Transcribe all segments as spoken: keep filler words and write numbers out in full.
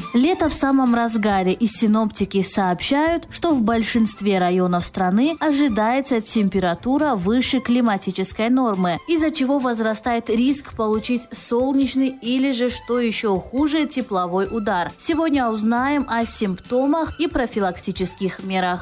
Лето в самом разгаре, и синоптики сообщают, что в большинстве районов страны ожидается температура выше климатической нормы, из-за чего возрастает риск получить солнечный или же, что еще хуже, тепловой удар. Сегодня узнаем о симптомах и профилактических мерах.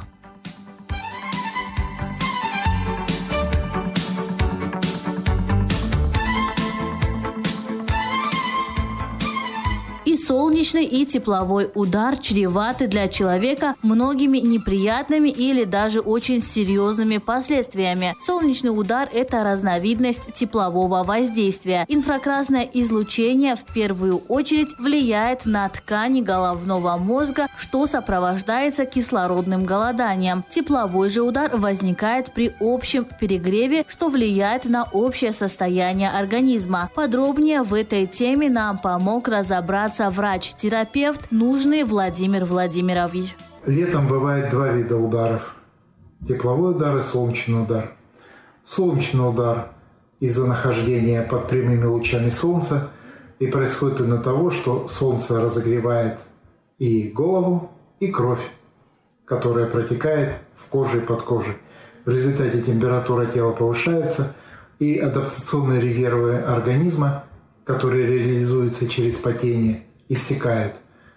Солнечный и тепловой удар чреваты для человека многими неприятными или даже очень серьезными последствиями. Солнечный удар – это разновидность теплового воздействия. Инфракрасное излучение в первую очередь влияет на ткани головного мозга, что сопровождается кислородным голоданием. Тепловой же удар возникает при общем перегреве, что влияет на общее состояние организма. Подробнее в этой теме нам помог разобраться врач-терапевт Нужный Владимир Владимирович. Летом бывает два вида ударов. Тепловой удар и солнечный удар. Солнечный удар из-за нахождения под прямыми лучами солнца, и происходит из-за того, что солнце разогревает и голову, и кровь, которая протекает в коже и под кожей. В результате температура тела повышается, и адаптационные резервы организма, которые реализуются через потение, иссякают.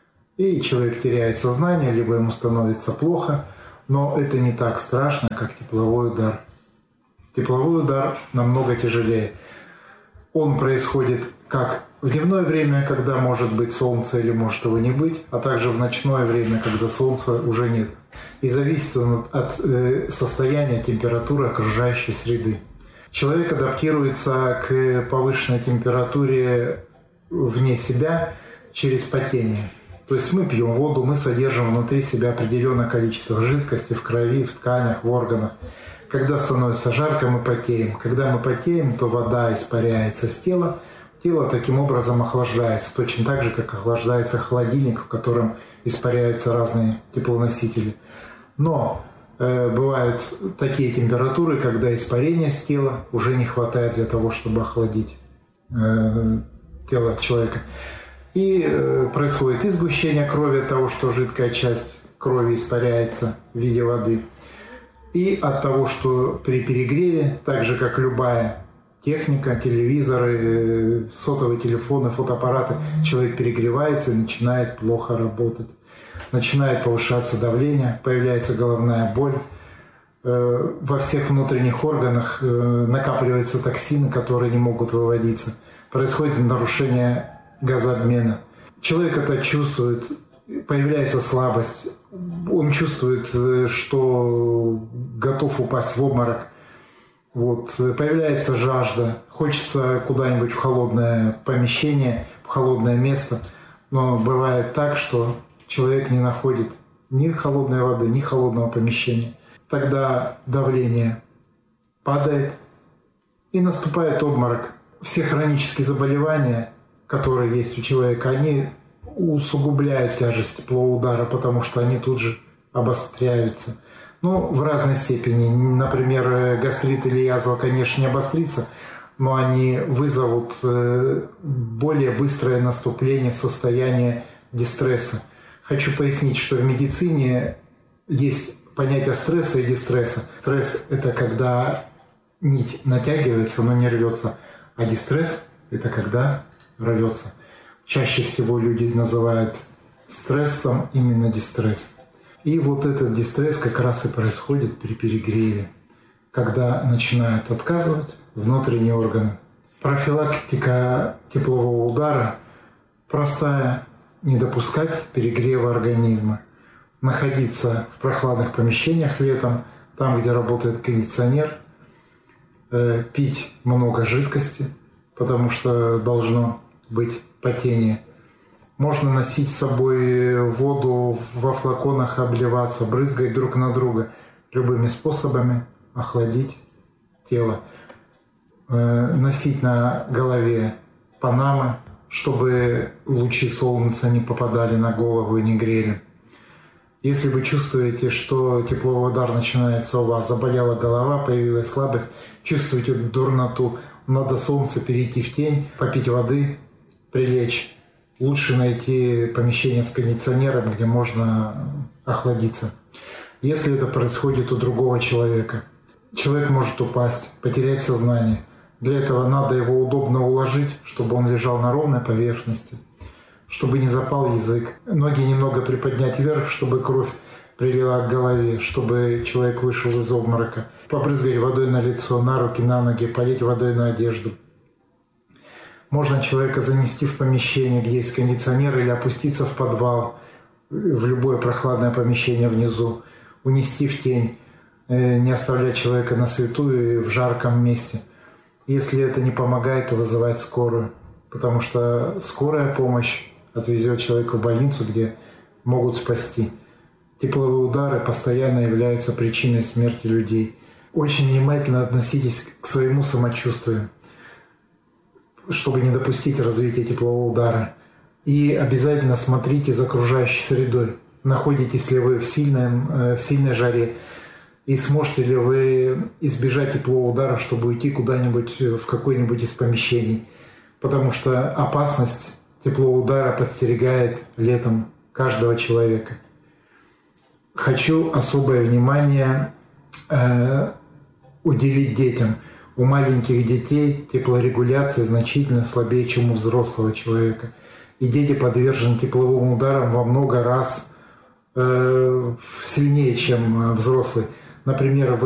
И человек теряет сознание, либо ему становится плохо, но это не так страшно, как тепловой удар. Тепловой удар намного тяжелее. Он происходит как в дневное время, когда может быть солнце или может его не быть, а также в ночное время, когда солнца уже нет. И зависит он от состояния температуры окружающей среды. Человек адаптируется к повышенной температуре вне себя через потение. То есть мы пьем воду, мы содержим внутри себя определенное количество жидкости в крови, в тканях, в органах. Когда становится жарко, мы потеем. Когда мы потеем, то вода испаряется с тела. Тело таким образом охлаждается, точно так же, как охлаждается холодильник, в котором испаряются разные теплоносители. Но э, бывают такие температуры, когда испарения с тела уже не хватает для того, чтобы охладить э, тело человека. И э, происходит и сгущение крови от того, что жидкая часть крови испаряется в виде воды, и от того, что при перегреве, так же как любая техника, телевизоры, э, сотовые телефоны, фотоаппараты, человек перегревается и начинает плохо работать. Начинает повышаться давление, появляется головная боль. Э, во всех внутренних органах э, накапливаются токсины, которые не могут выводиться. Происходит нарушение газообмена. Человек это чувствует, появляется слабость, он чувствует, что готов упасть в обморок. Вот. Появляется жажда, хочется куда-нибудь в холодное помещение, в холодное место, но бывает так, что человек не находит ни холодной воды, ни холодного помещения. Тогда давление падает и наступает обморок. Все хронические заболевания, которые есть у человека, они усугубляют тяжесть теплового удара, потому что они тут же обостряются. Ну, в разной степени. Например, гастрит или язва, конечно, не обострится, но они вызовут более быстрое наступление состояния дистресса. Хочу пояснить, что в медицине есть понятие стресса и дистресса. Стресс – это когда нить натягивается, но не рвется, а дистресс – это когда рвется. Чаще всего люди называют стрессом именно дистресс. И вот этот дистресс как раз и происходит при перегреве, когда начинают отказывать внутренние органы. Профилактика теплового удара простая: не допускать перегрева организма, находиться в прохладных помещениях летом, там, где работает кондиционер, э, пить много жидкости, потому что должно быть потение. Можно носить с собой воду во флаконах, обливаться, брызгать друг на друга, любыми способами охладить тело. Э, носить на голове панамы, чтобы лучи солнца не попадали на голову и не грели. Если вы чувствуете, что тепловой удар начинается у вас, заболела голова, появилась слабость, чувствуете дурноту, надо солнце перейти в тень, попить воды, прилечь лучше найти помещение с кондиционером, где можно охладиться. Если это происходит у другого человека, человек может упасть, потерять сознание. Для этого надо его удобно уложить, чтобы он лежал на ровной поверхности, чтобы не запал язык. Ноги немного приподнять вверх, чтобы кровь прилила к голове, чтобы человек вышел из обморока. Побрызгать водой на лицо, на руки, на ноги, полить водой на одежду. Можно человека занести в помещение, где есть кондиционер, или опуститься в подвал, в любое прохладное помещение внизу, унести в тень, не оставлять человека на свету и в жарком месте. Если это не помогает, то вызывать скорую, потому что скорая помощь отвезет человека в больницу, где могут спасти. Тепловые удары постоянно являются причиной смерти людей. Очень внимательно относитесь к своему самочувствию, чтобы не допустить развития теплового удара. И обязательно смотрите за окружающей средой. Находитесь ли вы в, сильном, в сильной жаре, и сможете ли вы избежать теплового удара, чтобы уйти куда-нибудь в какое-нибудь из помещений. Потому что опасность теплового удара подстерегает летом каждого человека. Хочу особое внимание э, уделить детям. У маленьких детей теплорегуляция значительно слабее, чем у взрослого человека. И дети подвержены тепловым ударам во много раз э, сильнее, чем взрослые. Например,